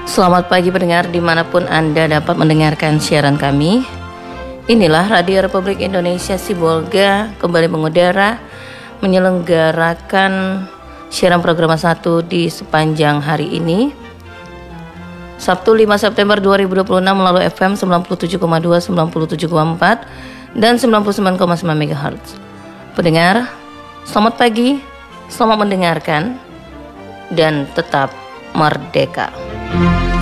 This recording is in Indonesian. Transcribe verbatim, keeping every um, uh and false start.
Selamat pagi pendengar dimanapun Anda dapat mendengarkan siaran kami. Inilah Radio Republik Indonesia Sibolga kembali mengudara menyelenggarakan siaran program satu di sepanjang hari ini, Sabtu lima September dua ribu dua puluh enam melalui F M sembilan puluh tujuh koma dua, sembilan puluh tujuh koma empat dan sembilan puluh sembilan koma sembilan megahertz. Pendengar, selamat pagi, selamat mendengarkan dan tetap merdeka.